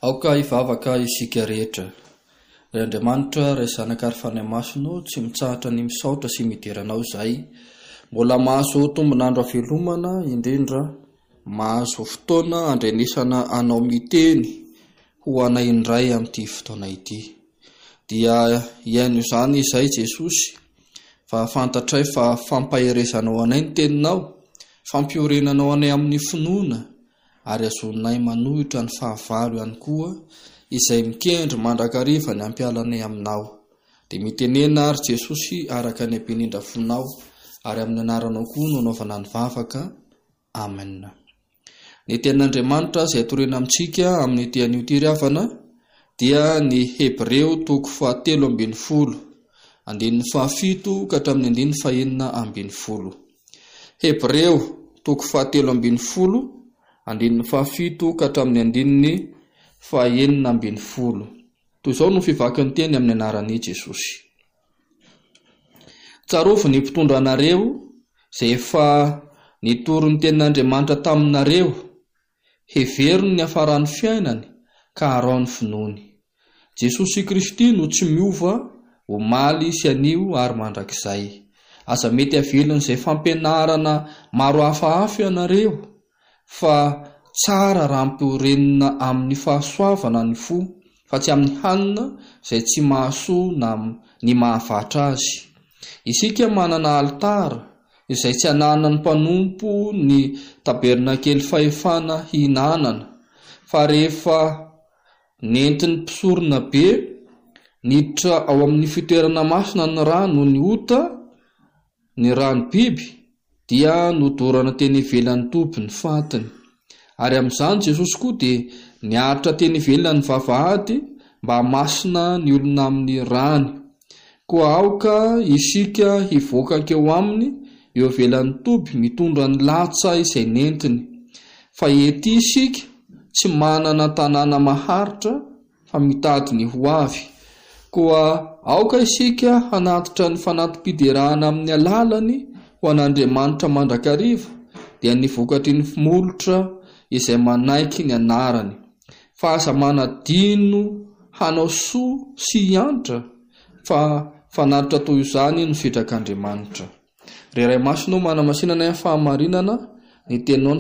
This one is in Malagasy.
Aoka ivavaka isika rehetra. Ry Andriamanitra, ray zanaka ary fanahy masonao, tsy mitsahatra ny misaotra sy mideranao izay. Mbola mahazo tombonandro havelomana, indrindra mahazo fotoana andrenesana anao miteny ho anay indray amin'ity fotoana ity. Dia iaino izany izay Jesosy, fa fantatray fa fampaherezanao anay ny teninao, fampiorenanao anay amin'ny finoana, ary azonay manohitra ny fahavalo ihany koa izay mikendry mandrakariva ny ampialanay aminao. Dia mitenena ary Jesosy araka ny ampenindra fonao, ary amin'ny anaranao koa no anaovana ny vavaka. Amen. Ny tenin'Andriamanitra izay torena amintsika amin'ny tean'io tiravana dia ny Hebreo 7:17 andininy 7 ka hatramin'ny 9:9. Hebreo 7:17 andininy 7 ka hatramin'ny 9:9. Toy izao no fivakin'ny teny amin'ny anaran'i Jesosy. Tsarovy ny mpitondra anareo izay efa nitory ny tenin'Andriamanitra taminareo, heveriny ny hafaran'ny fiainany ka haraony finoany. Jesosy Kristy no tsy miova, omaly sy anio ary mandrakizay. Aza mety avelany izay fampianarana maro hafahafa ianareo, fa tsara raha ampiorenina amin'ny fahasoavana ny fo, fa tsy amin'ny hanina izay tsy mahasoa na ny mahavatra azy. Isika manana altara izay tsy anana ny mpanompo ny tabernakely fahefana hinanana, fa rehefa nentin'ny mpisorona be niditra ao amin'ny fitoerana masina ny rano ny ota, ny rano biby, dia nodorana teny ivelan'ny tompony fatiny. Ary amin'izany Jesosy koa dia niaritra teny ivelan'ny vavahady mba hamasina ny olona amin'ny rany. Koa aoka isika hivoaka ankeo aminy eo ivelan'ny tompy mitondra ny latsa izay nentiny. Fa ety isika tsy manana tanàna maharitra, fa mitady ny ho avy. Koa aoka isika hanatitra ny fanatim-piderahana amin'ny alalany ho an'Andriamanitra mandrakariva, dia nivokatry ny molotra izay manaiky ny anarany. Fa aza manadino hanao soa sy hiantra, fa fanatitra toy izany ny fitrak'Andriamanitra. Ray masonao manamasinana ny fahamarinana, ny teninao